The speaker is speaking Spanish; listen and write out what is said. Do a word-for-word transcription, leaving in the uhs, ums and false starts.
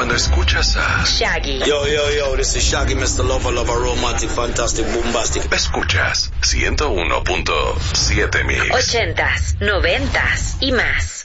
Cuando escuchas a Shaggy. Yo, yo, yo, this is Shaggy, mister Lover, Lover, Romantic, Fantastic, Bombastic. Escuchas ciento uno punto siete Mix. Ochentas, noventas y más.